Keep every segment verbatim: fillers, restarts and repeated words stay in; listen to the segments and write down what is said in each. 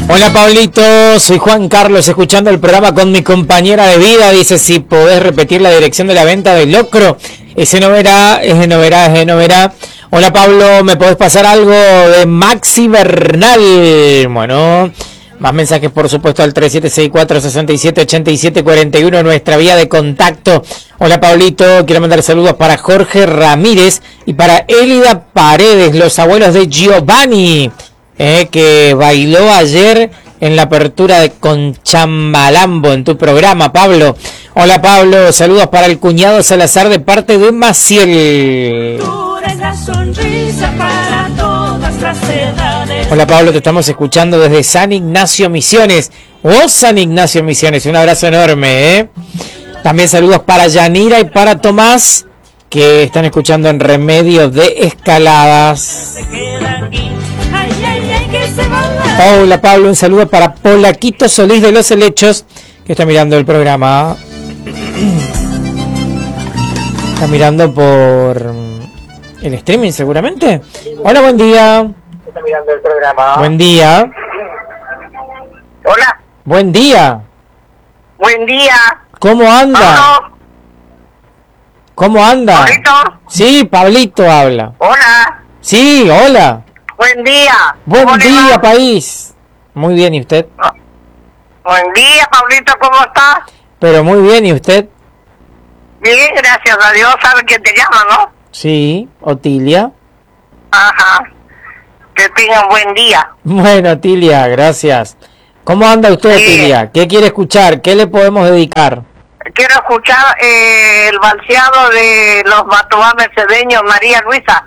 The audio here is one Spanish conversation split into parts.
Hola Pablito, soy Juan Carlos, escuchando el programa con mi compañera de vida. Dice si podés repetir la dirección de la venta del locro. Ese no verá, ese no verá, ese no verá. Hola Pablo, ¿me podés pasar algo de Maxi Bernal? Bueno, más mensajes por supuesto al tres siete seis cuatro seis siete ocho siete cuatro uno, nuestra vía de contacto. Hola Pablito, quiero mandar saludos para Jorge Ramírez y para Elida Paredes, los abuelos de Giovanni. Eh, que bailó ayer en la apertura de Conchambalambo en tu programa, Pablo. Hola Pablo, saludos para el cuñado Salazar de parte de Maciel. Hola Pablo, te estamos escuchando desde San Ignacio Misiones. Oh, San Ignacio Misiones, un abrazo enorme, ¿eh? También saludos para Yanira y para Tomás, que están escuchando en Remedio de Escaladas. Hola Pablo, un saludo para Polaquito Solís de Los Helechos, que está mirando el programa. Está mirando por el streaming seguramente. Hola, buen día. Está mirando el programa. Buen día. Hola. Buen día. Buen día. ¿Cómo anda? Pablo. ¿Cómo anda? ¿Pablito? Sí, Pablito habla. Hola. Sí, hola. Buen día. Buen ¿Cómo le día, va? país. Muy bien, ¿y usted? Buen día, Pablito, ¿cómo está? Pero muy bien, ¿y usted? Bien, gracias a Dios. ¿Sabe quién te llama, no? Sí, Otilia. Ajá. Que tenga un buen día. Bueno, Otilia, gracias. ¿Cómo anda usted, Sí. Otilia? ¿Qué quiere escuchar? ¿Qué le podemos dedicar? Quiero escuchar eh, el balseado de los Matuá mercedeños, María Luisa.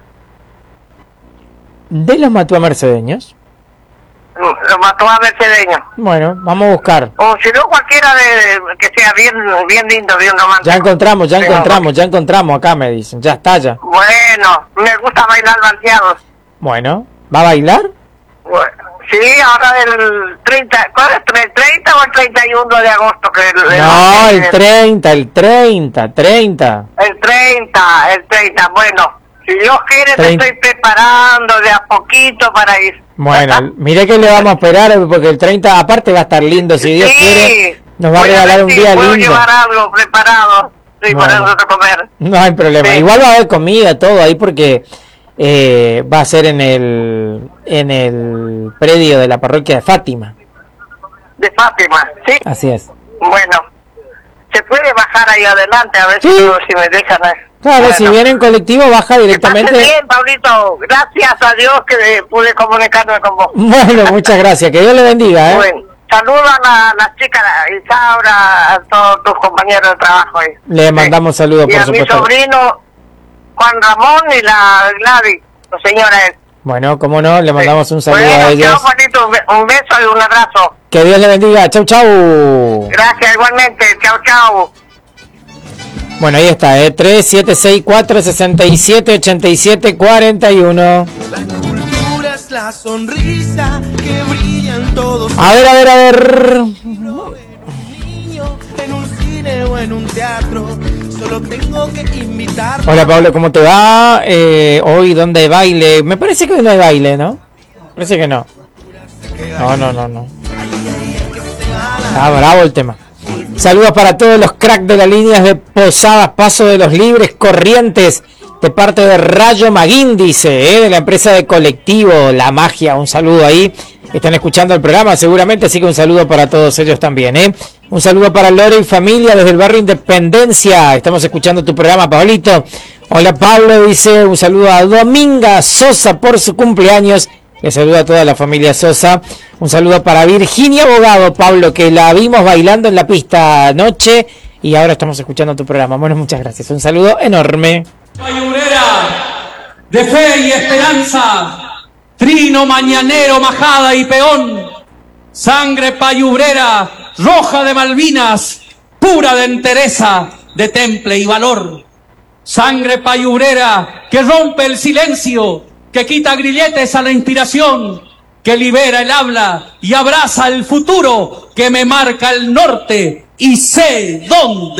¿De los Matuá mercedeños? Los Matuá mercedeños. Bueno, vamos a buscar. O si no, cualquiera de que sea bien bien lindo, bien romántico. Ya encontramos, ya Sí, encontramos, ya encontramos acá, me dicen. Ya está, ya. Bueno, me gusta bailar balseados. Bueno, ¿va a bailar? Bueno, sí, ahora el treinta, ¿cuál es? ¿El treinta o el treinta y uno de agosto? Que el, No, el treinta, el treinta, treinta. El treinta, el treinta, bueno, si Dios quiere me Treinta. estoy preparando de a poquito para ir. Bueno, mire que le vamos a esperar, porque el treinta aparte va a estar lindo, si Dios Sí, quiere, nos va a voy regalar ver un si día puedo lindo. llevar algo preparado, sí, para Bueno. nosotros comer. No hay problema, Sí. igual va a haber comida, todo ahí, porque eh, va a ser en el en el predio de la parroquia de Fátima. De Fátima, ¿sí? Así es. Bueno, se puede bajar ahí adelante a ver Sí. si, si me dejan. Claro, Bueno. si viene en colectivo, baja Que directamente. pase bien, Pablito. Gracias a Dios que pude comunicarme con vos. Bueno, muchas gracias, que Dios le bendiga, ¿eh? Bueno, saluda a las chicas, a Isaura, a todos tus compañeros de trabajo ahí. Le mandamos saludos, Y por a mi supuesto. sobrino Juan Ramón y la Gladys, la señora es. Bueno, cómo no, le mandamos un saludo Bueno, a ellos. chao, Juanito, un be- un beso y un abrazo. Que Dios le bendiga. Chau, chau. Gracias, igualmente. Chao, chao. Bueno, ahí está, ¿eh? tres siete seis cuatro seis siete ocho siete cuatro uno. La cultura es la sonrisa que brilla en todos. A ver, a ver, a ver. Niño, en un cine o en un teatro, solo tengo que invitar. Hola, Pablo, ¿cómo te va? Eh, hoy, ¿dónde hay baile? Me parece que hoy no hay baile, ¿no? Parece que no. No, no, no, no. Está bravo el tema. Saludos para todos los cracks de las líneas de Posadas, Paso de los Libres, Corrientes, de parte de Rayo Maguín, dice, ¿eh? De la empresa de Colectivo La Magia. Un saludo ahí. Están escuchando el programa seguramente, así que un saludo para todos ellos también, ¿eh? Un saludo para Lore y familia desde el barrio Independencia. Estamos escuchando tu programa, Pablito. Hola, Pablo, dice, un saludo a Dominga Sosa por su cumpleaños. Le saludo a toda la familia Sosa. Un saludo para Virginia Abogado, Pablo, que la vimos bailando en la pista anoche y ahora estamos escuchando tu programa. Bueno, muchas gracias. Un saludo enorme. Payurera, de fe y esperanza, trino mañanero, majada y peón, sangre payubrera, roja de Malvinas, pura de entereza, de temple y valor, sangre payubrera que rompe el silencio, que quita grilletes a la inspiración, que libera el habla y abraza el futuro, que me marca el norte y sé dónde